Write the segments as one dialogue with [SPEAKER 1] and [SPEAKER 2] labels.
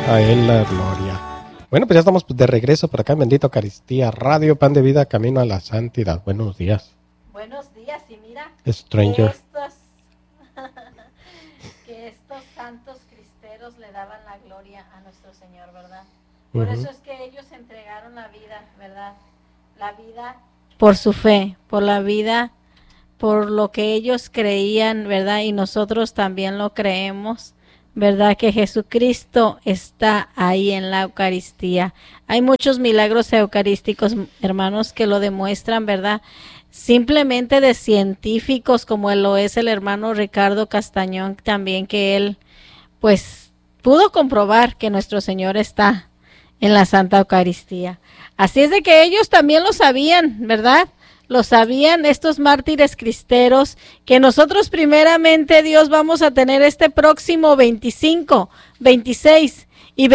[SPEAKER 1] A él la gloria. Bueno, pues ya estamos de regreso por acá en Bendita Eucaristía Radio, Pan de Vida, Camino a la Santidad. Buenos días.
[SPEAKER 2] Buenos días, y mira,
[SPEAKER 1] Stranger.
[SPEAKER 2] Que estos santos cristeros le daban la gloria a nuestro Señor, ¿verdad? Por eso es que ellos entregaron la vida, ¿verdad? La vida por su fe, por la vida, por lo que ellos creían, ¿verdad? Y nosotros también lo creemos, ¿verdad? Que Jesucristo está ahí en la Eucaristía. Hay muchos milagros eucarísticos, hermanos, que lo demuestran, ¿verdad? Simplemente de científicos, como lo es el hermano Ricardo Castañón también, que él, pues, pudo comprobar que nuestro Señor está en la Santa Eucaristía. Así es de que ellos también lo sabían, ¿verdad? Lo sabían estos mártires cristeros, que nosotros primeramente, Dios, vamos a tener este próximo 25, 26 y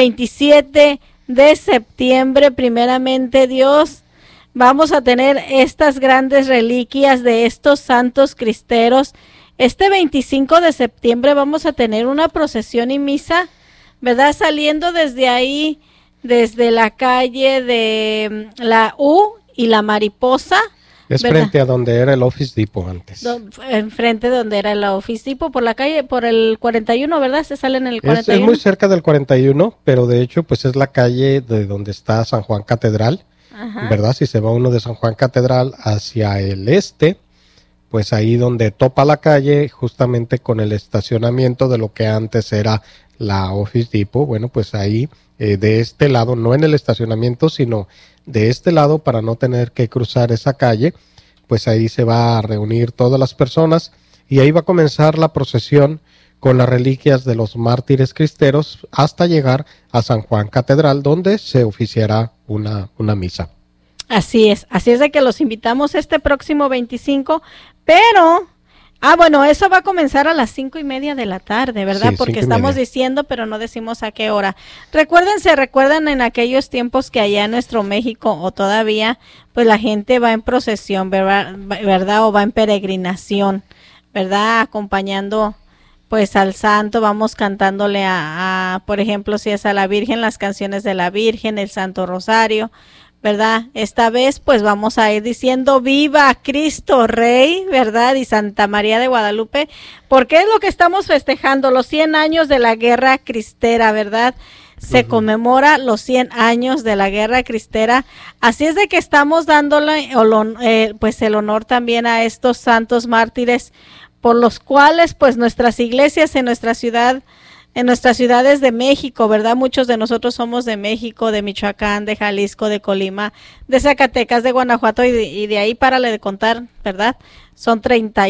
[SPEAKER 2] 27 de septiembre, primeramente, Dios, vamos a tener estas grandes reliquias de estos santos cristeros. Este 25 de septiembre vamos a tener una procesión y misa, ¿verdad? Saliendo desde ahí, desde la calle de la U y la Mariposa.
[SPEAKER 1] Es
[SPEAKER 2] ¿verdad?
[SPEAKER 1] frente a donde era el Office Depot antes.
[SPEAKER 2] Enfrente de donde era el Office Depot, por la calle, por el 41, ¿verdad? Se sale en el 41.
[SPEAKER 1] Es muy cerca del 41, pero de hecho pues es la calle de donde está San Juan Catedral. Ajá. ¿Verdad? Si se va uno de San Juan Catedral hacia el este, pues ahí donde topa la calle, justamente con el estacionamiento de lo que antes era la Office Depot, bueno, pues ahí de este lado, no en el estacionamiento, sino de este lado, para no tener que cruzar esa calle, pues ahí se va a reunir todas las personas y ahí va a comenzar la procesión con las reliquias de los mártires cristeros hasta llegar a San Juan Catedral, donde se oficiará una misa.
[SPEAKER 2] Así es de que los invitamos este próximo 25, pero, bueno, eso va a comenzar a las 5:30 de la tarde, ¿verdad?
[SPEAKER 1] Sí,
[SPEAKER 2] porque estamos diciendo, pero no decimos a qué hora. Recuerdan en aquellos tiempos que allá en nuestro México, o todavía, pues la gente va en procesión, ¿verdad? O va en peregrinación, ¿verdad? Acompañando pues al santo, vamos cantándole por ejemplo, si es a la Virgen, las canciones de la Virgen, el Santo Rosario, ¿verdad? Esta vez pues vamos a ir diciendo viva Cristo Rey, ¿verdad? Y Santa María de Guadalupe, porque es lo que estamos festejando, los 100 años de la Guerra Cristera, ¿verdad? Se conmemora los 100 años de la Guerra Cristera, así es de que estamos dándole pues el honor también a estos santos mártires, por los cuales pues nuestras iglesias en nuestra ciudad, en nuestras ciudades de México, ¿verdad? Muchos de nosotros somos de México, de Michoacán, de Jalisco, de Colima, de Zacatecas, de Guanajuato y de ahí párale de contar, ¿verdad? Son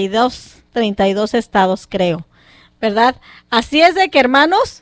[SPEAKER 2] 32 estados, creo, ¿verdad? Así es de que, hermanos,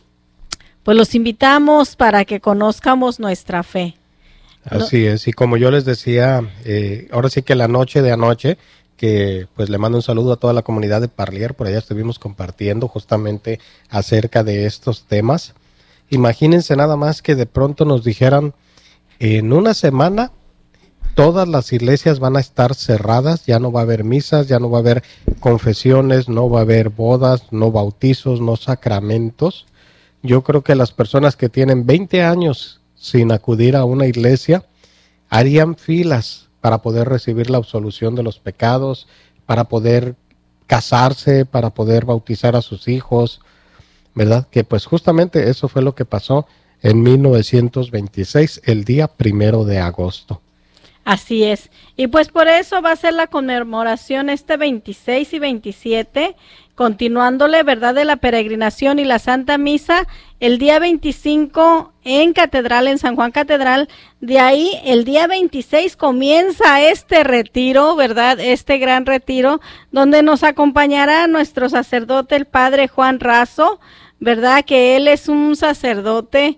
[SPEAKER 2] pues los invitamos para que conozcamos nuestra fe.
[SPEAKER 1] Así es, y como yo les decía, ahora sí que la noche de anoche, que pues le mando un saludo a toda la comunidad de Parlier, por allá estuvimos compartiendo justamente acerca de estos temas. Imagínense nada más que de pronto nos dijeran, en una semana todas las iglesias van a estar cerradas, ya no va a haber misas, ya no va a haber confesiones, no va a haber bodas, no bautizos, no sacramentos. Yo creo que las personas que tienen 20 años sin acudir a una iglesia harían filas para poder recibir la absolución de los pecados, para poder casarse, para poder bautizar a sus hijos, ¿verdad? Que pues justamente eso fue lo que pasó en 1926, el día 1 de agosto.
[SPEAKER 2] Así es, y pues por eso va a ser la conmemoración este 26 y 27, continuándole, ¿verdad?, de la peregrinación y la Santa Misa, el día 25 en Catedral, en San Juan Catedral. De ahí, el día 26 comienza este retiro, ¿verdad?, este gran retiro, donde nos acompañará nuestro sacerdote, el Padre Juan Razo, ¿verdad?, que él es un sacerdote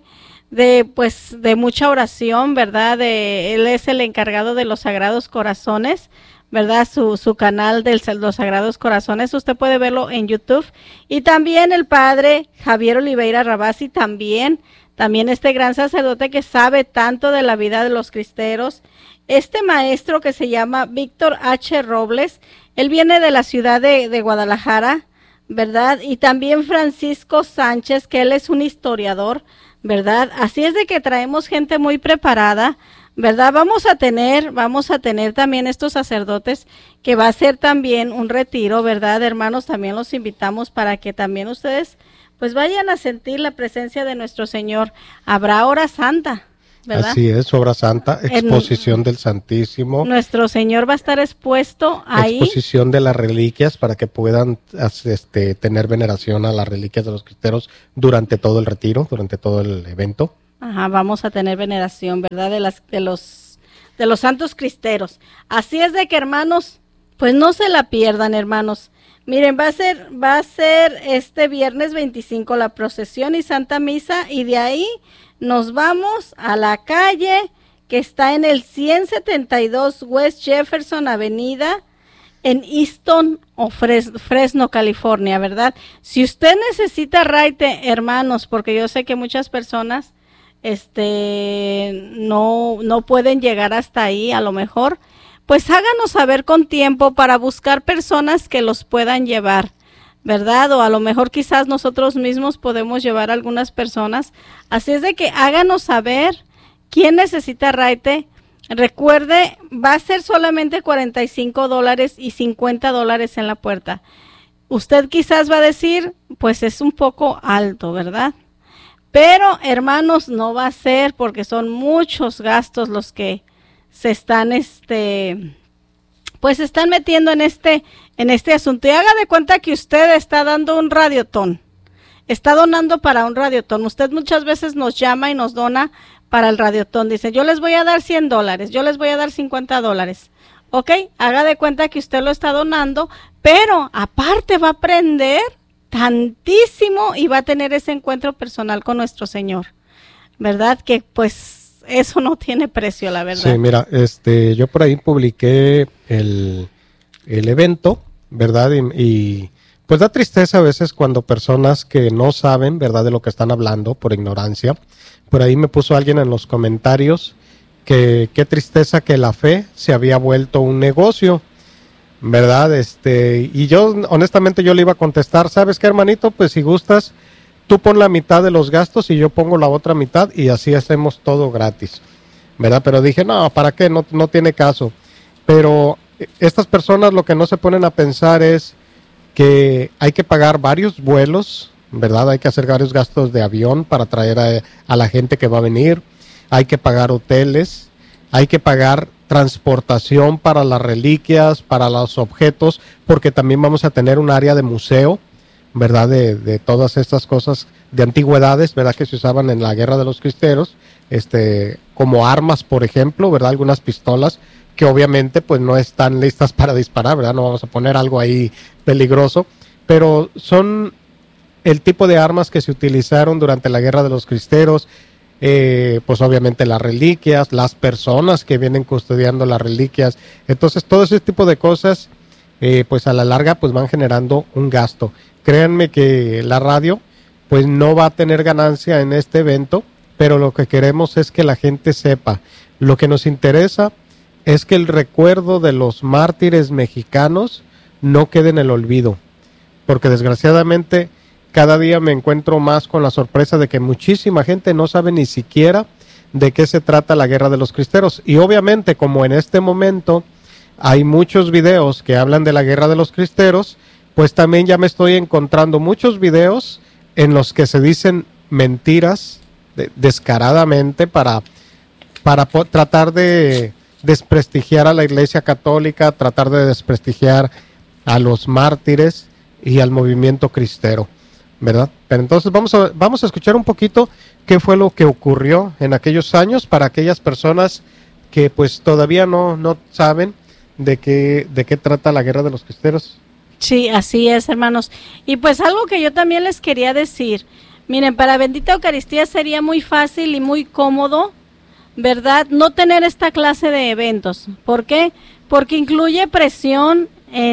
[SPEAKER 2] de mucha oración, ¿verdad? Él es el encargado de los Sagrados Corazones, ¿verdad? Su canal de los Sagrados Corazones, usted puede verlo en YouTube. Y también el padre Javier Oliveira Rabasi, también este gran sacerdote que sabe tanto de la vida de los cristeros. Este maestro que se llama Víctor H. Robles, él viene de la ciudad de Guadalajara, ¿verdad? Y también Francisco Sánchez, que él es un historiador, ¿verdad? Así es de que traemos gente muy preparada, ¿verdad? Vamos a tener también estos sacerdotes que va a ser también un retiro, ¿verdad? Hermanos, también los invitamos para que también ustedes pues vayan a sentir la presencia de nuestro Señor. Habrá hora santa, ¿verdad?
[SPEAKER 1] Así es, obra santa, exposición del Santísimo.
[SPEAKER 2] Nuestro Señor va a estar expuesto ahí.
[SPEAKER 1] Exposición de las reliquias para que puedan tener veneración a las reliquias de los cristeros durante todo el retiro, durante todo el evento.
[SPEAKER 2] Ajá, vamos a tener veneración, ¿verdad? De los santos cristeros. Así es de que, hermanos, pues no se la pierdan, hermanos. Miren, va a ser este viernes 25 la procesión y Santa Misa, y de ahí nos vamos a la calle que está en el 172 West Jefferson Avenida en Easton o Fresno, California, ¿verdad? Si usted necesita raite, hermanos, porque yo sé que muchas personas no pueden llegar hasta ahí, a lo mejor, pues háganos saber con tiempo para buscar personas que los puedan llevar, ¿verdad? O a lo mejor quizás nosotros mismos podemos llevar a algunas personas. Así es de que háganos saber quién necesita raite. Recuerde, va a ser solamente $45 y $50 en la puerta. Usted quizás va a decir, pues es un poco alto, ¿verdad? Pero, hermanos, no va a ser, porque son muchos gastos los que se están, pues se están metiendo en este asunto. Y haga de cuenta que usted está dando un radiotón, está donando para un radiotón. Usted muchas veces nos llama y nos dona para el radiotón. Dice, yo les voy a dar $100, yo les voy a dar $50. Ok, haga de cuenta que usted lo está donando, pero aparte va a aprender tantísimo y va a tener ese encuentro personal con nuestro Señor, ¿verdad? Que pues eso no tiene precio, la verdad.
[SPEAKER 1] Sí, mira, yo por ahí publiqué el evento, ¿verdad? Y pues da tristeza a veces cuando personas que no saben, ¿verdad?, de lo que están hablando por ignorancia. Por ahí me puso alguien en los comentarios que qué tristeza que la fe se había vuelto un negocio, ¿verdad? Y yo, honestamente, yo le iba a contestar, ¿sabes qué, hermanito? Pues si gustas, tú pon la mitad de los gastos y yo pongo la otra mitad y así hacemos todo gratis, ¿verdad? Pero dije, no, ¿para qué? No tiene caso. Pero estas personas lo que no se ponen a pensar es que hay que pagar varios vuelos, ¿verdad? Hay que hacer varios gastos de avión para traer a la gente que va a venir, hay que pagar hoteles, hay que pagar transportación para las reliquias, para los objetos, porque también vamos a tener un área de museo, ¿verdad? De todas estas cosas de antigüedades, ¿verdad? Que se usaban en la Guerra de los Cristeros, como armas, por ejemplo, ¿verdad? Algunas pistolas que obviamente pues no están listas para disparar, ¿verdad? No vamos a poner algo ahí peligroso, pero son el tipo de armas que se utilizaron durante la Guerra de los Cristeros. Pues obviamente las reliquias, las personas que vienen custodiando las reliquias. Entonces todo ese tipo de cosas pues a la larga pues van generando un gasto. Créanme que la radio pues no va a tener ganancia en este evento, pero lo que queremos es que la gente sepa. Lo que nos interesa es que el recuerdo de los mártires mexicanos no quede en el olvido, porque desgraciadamente cada día me encuentro más con la sorpresa de que muchísima gente no sabe ni siquiera de qué se trata la Guerra de los Cristeros. Y obviamente, como en este momento hay muchos videos que hablan de la Guerra de los Cristeros, pues también ya me estoy encontrando muchos videos en los que se dicen mentiras descaradamente para tratar de desprestigiar a la Iglesia Católica, tratar de desprestigiar a los mártires y al movimiento cristero, ¿verdad? Pero entonces vamos a escuchar un poquito qué fue lo que ocurrió en aquellos años para aquellas personas que pues todavía no saben de qué trata la Guerra de los Cristeros.
[SPEAKER 2] Sí, así es, hermanos. Y pues algo que yo también les quería decir, miren, para Bendita Eucaristía sería muy fácil y muy cómodo, ¿verdad?, no tener esta clase de eventos. ¿Por qué? Porque incluye presión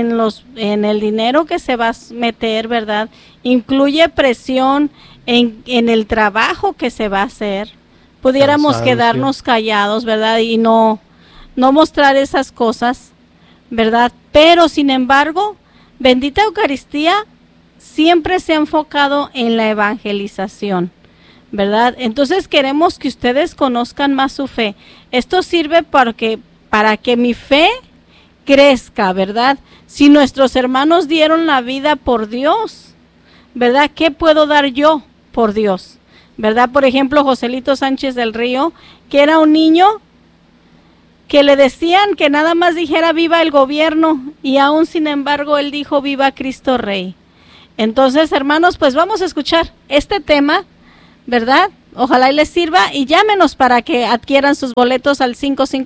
[SPEAKER 2] en el dinero que se va a meter, ¿verdad? Incluye presión en el trabajo que se va a hacer. Pudiéramos quedarnos callados, ¿verdad? Y no mostrar esas cosas, ¿verdad? Pero sin embargo, Bendita Eucaristía siempre se ha enfocado en la evangelización, ¿verdad? Entonces queremos que ustedes conozcan más su fe. Esto sirve para que mi fe crezca, ¿verdad? Si nuestros hermanos dieron la vida por Dios, ¿verdad? ¿Qué puedo dar yo por Dios? ¿Verdad? Por ejemplo, Joselito Sánchez del Río, que era un niño que le decían que nada más dijera viva el gobierno, y aún sin embargo él dijo viva Cristo Rey. Entonces, hermanos, pues vamos a escuchar este tema, ¿verdad? Ojalá y les sirva, y llámenos para que adquieran sus boletos al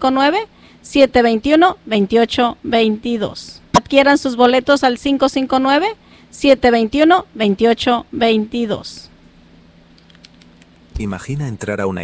[SPEAKER 2] 559-721-2822. Adquieran sus boletos al 559-721-2822.
[SPEAKER 3] Imagina entrar a una